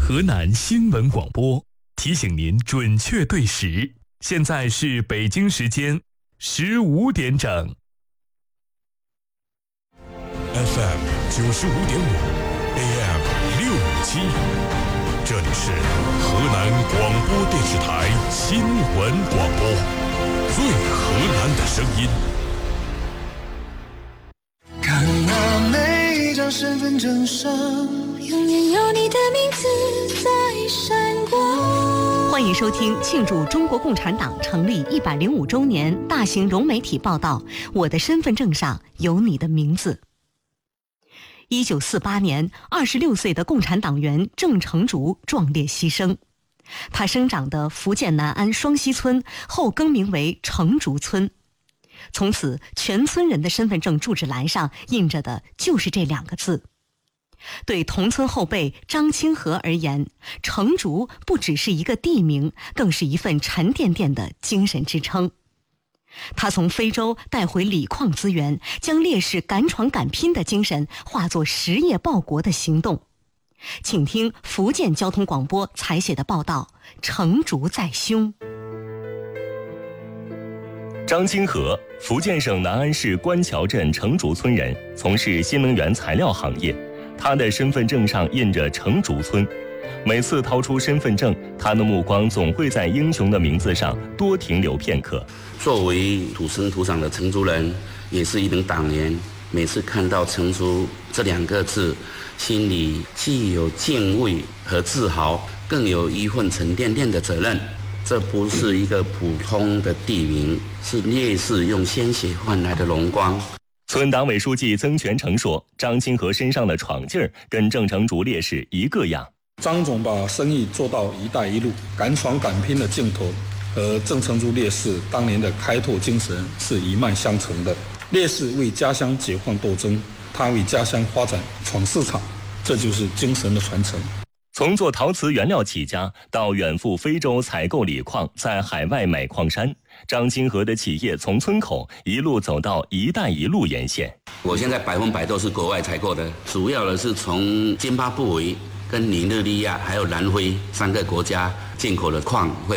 河南新闻广播提醒您准确对时，现在是北京时间15点整。 FM 95.5 AM 657，这里是河南广播电视台新闻广播，最河南的声音。 看那每张身份证上，永远有你的名字在闪光。 欢迎收听庆祝中国共产党成立105周年大型融媒体报道《我的身份证上有你的名字》。1948年，26岁的共产党员郑成竹壮烈牺牲。他生长的福建南安双溪村后更名为成竹村，从此全村人的身份证住址栏上印着的就是这2个字。对同村后辈张清和而言，成竹不只是一个地名，更是一份沉甸甸的精神支撑。他从非洲带回锂矿资源，将烈士敢闯敢拼的精神化作实业报国的行动。请听福建交通广播采写的报道：成竹在胸。 张清和，福建省南安市官桥镇成竹村人，从事新能源材料行业。他的身份证上印着成竹村。每次掏出身份证，他的目光总会在英雄的名字上多停留片刻。 作为土生土长的成竹人，也是一名党员，每次看到成竹这2个字，心里既有敬畏和自豪，更有一份沉甸甸的责任。这不是一个普通的地名，是烈士用鲜血换来的荣光。 村党委书记曾全成说，张清和身上的闯劲儿跟郑成竹烈士一个样。 张总把生意做到一带一路，敢闯敢拼的劲头和郑成竹烈士当年的开拓精神是一脉相承的。烈士为家乡解放斗争，他为家乡发展闯市场，这就是精神的传承。 从做陶瓷原料起家，到远赴非洲采购锂矿，在海外买矿山，张清和的企业从村口一路走到一带一路沿线。 我现在100%都是国外采购的，主要的是从津巴布韦、跟尼日利亚还有南非3个国家进口的矿会